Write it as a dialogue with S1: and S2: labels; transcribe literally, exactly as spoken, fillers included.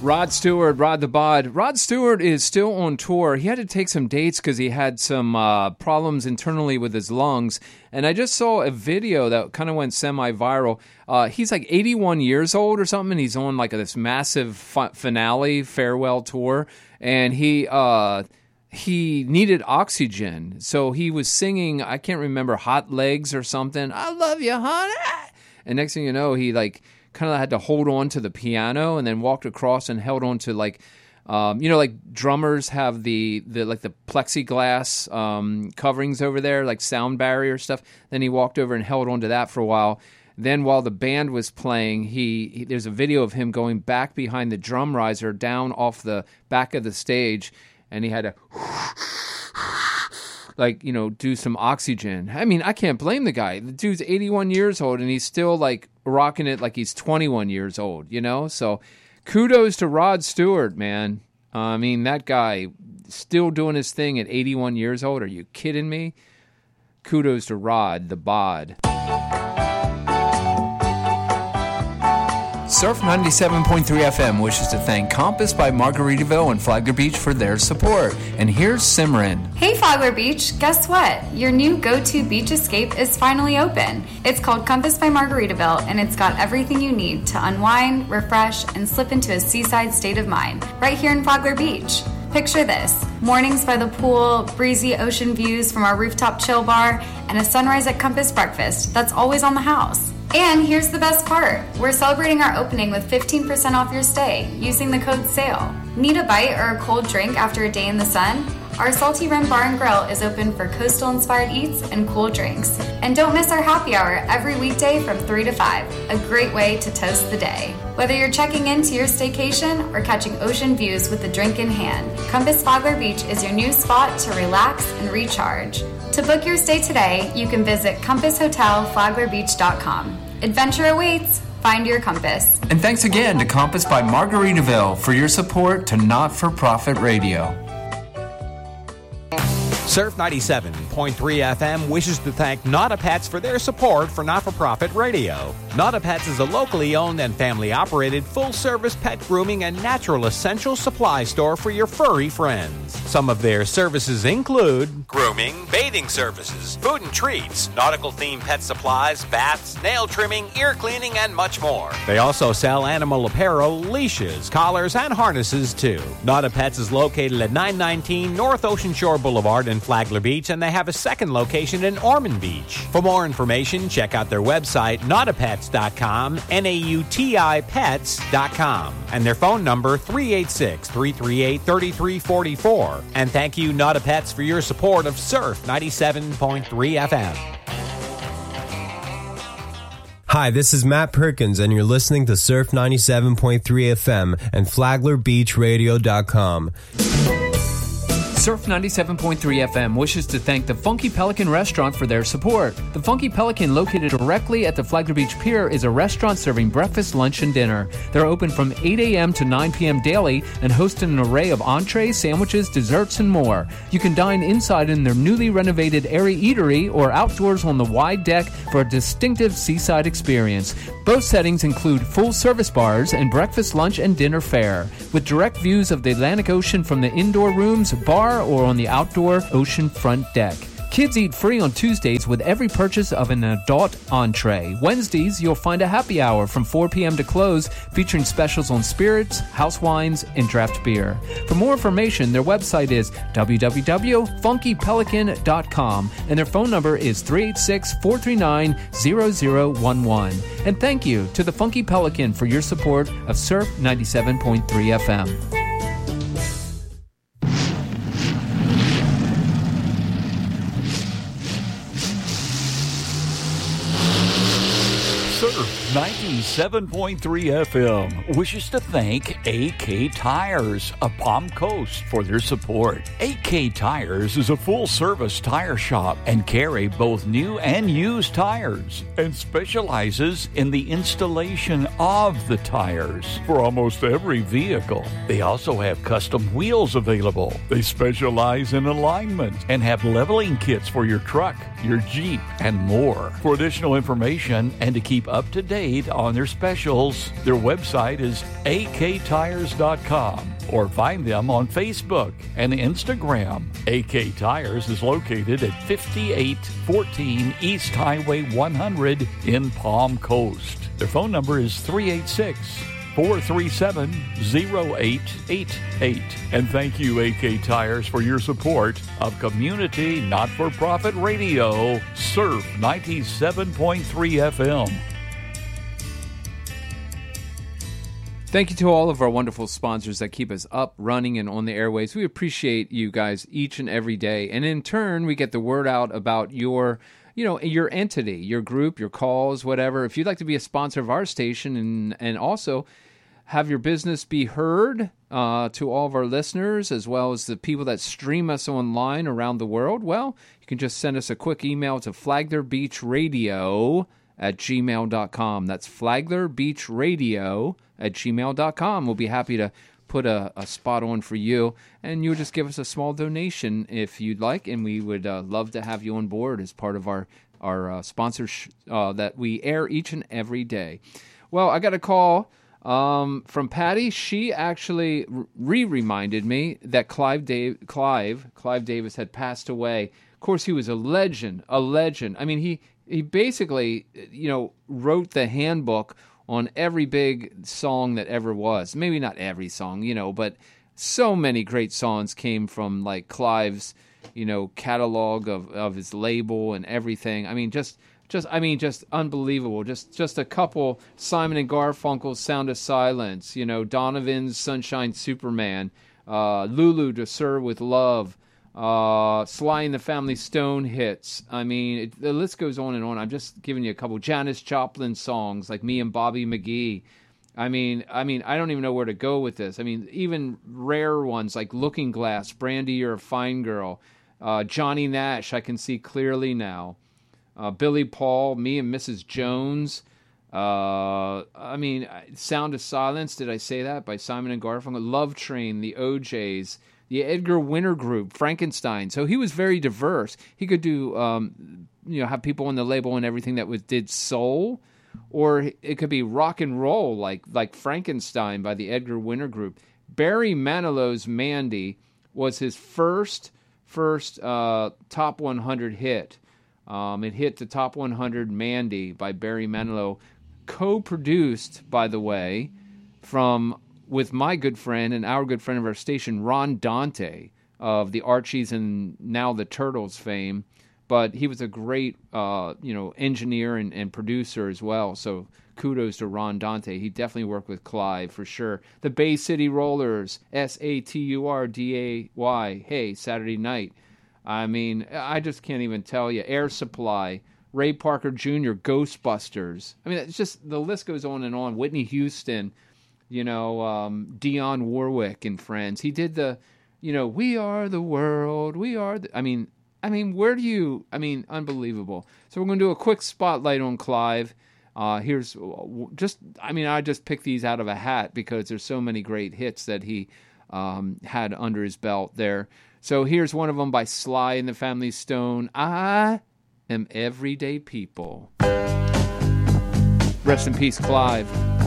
S1: Rod Stewart, Rod the Bod. Rod Stewart is still on tour. He had to take some dates because he had some uh, problems internally with his lungs. And I just saw a video that kind of went semi-viral. Uh, he's like eighty-one years old or something, and he's on like this massive fi- finale farewell tour. And he uh, he needed oxygen. So he was singing, I can't remember, Hot Legs or something. I love you, honey. And next thing you know, he like... kind of had to hold on to the piano and then walked across and held on to like, um, you know, like drummers have the, the like the plexiglass um, coverings over there, like sound barrier stuff. Then he walked over and held on to that for a while. Then while the band was playing, he, he there's a video of him going back behind the drum riser down off the back of the stage, and he had to like, you know, do some oxygen. I mean, I can't blame the guy. The dude's eighty-one years old, and he's still, like, rocking it like he's twenty-one years old, you know? So kudos to Rod Stewart, man. Uh, I mean, that guy still doing his thing at eighty-one years old. Are you kidding me? Kudos to Rod, the bod. Surf ninety-seven point three F M wishes to thank Compass by Margaritaville and Flagler Beach for their support. And here's Simran.
S2: Hey Flagler Beach, guess what? Your new go-to beach escape is finally open. It's called Compass by Margaritaville, and it's got everything you need to unwind, refresh, and slip into a seaside state of mind right here in Flagler Beach. Picture this: mornings by the pool, breezy ocean views from our rooftop chill bar, and a sunrise at Compass breakfast that's always on the house. And here's the best part. We're celebrating our opening with fifteen percent off your stay using the code SALE. Need a bite or a cold drink after a day in the sun? Our Salty Rim Bar and Grill is open for coastal-inspired eats and cool drinks. And don't miss our happy hour every weekday from three to five, a great way to toast the day. Whether you're checking into your staycation or catching ocean views with a drink in hand, Compass Flagler Beach is your new spot to relax and recharge. To book your stay today, you can visit compass hotel flagler beach dot com. Adventure awaits. Find your compass.
S1: And thanks again to Compass by Margaritaville for your support to Not-for-Profit Radio.
S3: Surf ninety-seven point three F M wishes to thank Not A Pets for their support for Not-for-Profit Radio. Not A Pets is a locally owned and family-operated full-service pet grooming and natural essential supply store for your furry friends. Some of their services include grooming, bathing services, food and treats, nautical-themed pet supplies, baths, nail trimming, ear cleaning, and much more. They also sell animal apparel, leashes, collars, and harnesses, too. Not A Pets is located at nine nineteen North Ocean Shore Boulevard in Flagler Beach, and they have a second location in Ormond Beach. For more information, check out their website, not a pets dot com, N A U T I pets dot com, and their phone number, three eight six, three three eight, three three four four. And thank you, Not A Pets, for your support of Surf ninety-seven point three F M.
S4: Hi, this is Matt Perkins, and you're listening to Surf ninety-seven point three F M and Flagler Beach Radio dot com.
S1: Surf ninety-seven point three F M wishes to thank the Funky Pelican Restaurant for their support. The Funky Pelican, located directly at the Flagler Beach Pier, is a restaurant serving breakfast, lunch, and dinner. They're open from eight a.m. to nine p.m. daily and host an array of entrees, sandwiches, desserts, and more. You can dine inside in their newly renovated airy eatery or outdoors on the wide deck for a distinctive seaside experience. Both settings include full-service bars and breakfast, lunch, and dinner fare, with direct views of the Atlantic Ocean from the indoor rooms, bar, or on the outdoor ocean front deck. Kids eat free on Tuesdays with every purchase of an adult entree. Wednesdays, you'll find a happy hour from four p.m. to close, featuring specials on spirits, house wines, and draft beer. For more information, their website is w w w dot funky pelican dot com, and their phone number is three eight six, four three nine, zero zero one one. And thank you to the Funky Pelican for your support of Surf ninety-seven point three F M.
S5: ninety-seven point three F M wishes to thank A K Tires of Palm Coast for their support. A K Tires is a full-service tire shop and carry both new and used tires and specializes in the installation of the tires for almost every vehicle. They also have custom wheels available. They specialize in alignment and have leveling kits for your truck, your Jeep, and more. For additional information and to keep up to date on on their specials. Their website is a k tires dot com or find them on Facebook and Instagram. A K Tires is located at fifty-eight fourteen East Highway one hundred in Palm Coast. Their phone number is three eight six, four three seven, zero eight eight eight. And thank you, A K Tires, for your support of community not-for-profit radio, Surf ninety-seven point three F M.
S1: Thank you to all of our wonderful sponsors that keep us up, running, and on the airways. We appreciate you guys each and every day. And in turn, we get the word out about your, you know, your entity, your group, your calls, whatever. If you'd like to be a sponsor of our station and, and also have your business be heard uh, to all of our listeners, as well as the people that stream us online around the world, well, you can just send us a quick email to Flagler Beach Radio at gmail dot com. That's Flagler Beach Radio at gmail dot com. We'll be happy to put a, a spot on for you, and you'll just give us a small donation if you'd like, and we would uh, love to have you on board as part of our, our uh, sponsors uh, that we air each and every day. Well, I got a call um, from Patty. She actually re-reminded me that Clive, Dave, Clive, Clive Davis had passed away. Of course, he was a legend, a legend. I mean, he He basically, you know, wrote the handbook on every big song that ever was. Maybe not every song, you know, but so many great songs came from, like, Clive's, you know, catalog of, of his label and everything. I mean, just, just, I mean, just unbelievable. Just, just a couple, Simon and Garfunkel's Sound of Silence, you know, Donovan's Sunshine Superman, uh, Lulu to Serve with Love, Uh, Sly and the Family Stone hits. I mean, it, the list goes on and on. I'm just giving you a couple. Janis Joplin songs like Me and Bobby McGee. I mean, I mean, I don't even know where to go with this. I mean, even rare ones like Looking Glass, Brandy, You're a Fine Girl, uh, Johnny Nash, I Can See Clearly Now, uh, Billy Paul, Me and Missus Jones. Uh, I mean, Sound of Silence. Did I say that? By Simon and Garfunkel. Love Train, the O Js. The Edgar Winter Group, Frankenstein. So he was very diverse. He could do, um, you know, have people on the label and everything that was did soul, or it could be rock and roll, like like Frankenstein by the Edgar Winter Group. Barry Manilow's Mandy was his first first uh, top one hundred hit. Um, it hit the top one hundred, Mandy by Barry Manilow, co-produced, by the way, from with my good friend and our good friend of our station, Ron Dante, of the Archies and now the Turtles fame. But he was a great, uh, you know, engineer and, and producer as well. So kudos to Ron Dante. He definitely worked with Clive for sure. The Bay City Rollers, S A T U R D A Y, Hey, Saturday Night. I mean, I just can't even tell you. Air Supply, Ray Parker Junior, Ghostbusters. I mean, it's just, the list goes on and on. Whitney Houston. You know, um, Dionne Warwick and Friends. He did the, you know, We Are the World, we are the, I mean, I mean, where do you, I mean, unbelievable. So we're going to do a quick spotlight on Clive. Uh, here's just, I mean, I just picked these out of a hat because there's so many great hits that he um, had under his belt there. So here's one of them by Sly and the Family Stone. I am Everyday People. Rest in peace, Clive.